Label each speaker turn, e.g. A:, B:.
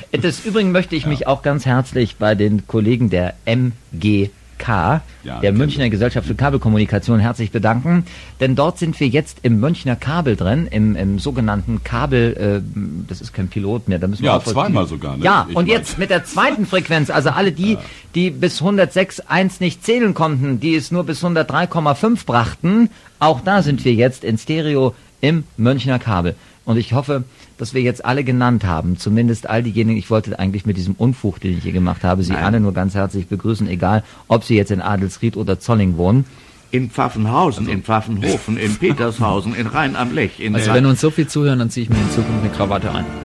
A: Des Übrigen möchte ich mich auch ganz herzlich bei den Kollegen der MGK, der Münchner Gesellschaft für Kabelkommunikation, herzlich bedanken, denn dort sind wir jetzt im Münchner Kabel drin, im sogenannten Kabel, das ist kein Pilot mehr, da müssen wir
B: ja, zweimal sogar, ne?
A: Ja, und jetzt mit der zweiten Frequenz, also alle die bis 106.1 nicht zählen konnten, die es nur bis 103,5 brachten, auch da sind wir jetzt in Stereo im Münchner Kabel. Und ich hoffe, dass wir jetzt alle genannt haben, zumindest all diejenigen, ich wollte eigentlich mit diesem Unfug, den ich hier gemacht habe, Sie alle nur ganz herzlich begrüßen, egal ob Sie jetzt in Adelsried oder Zolling wohnen.
C: In Pfaffenhausen, in Pfaffenhofen, in Petershausen, in Rhein am Lech.
D: Also wenn uns so viel zuhören, dann ziehe ich mir in Zukunft eine Krawatte ein.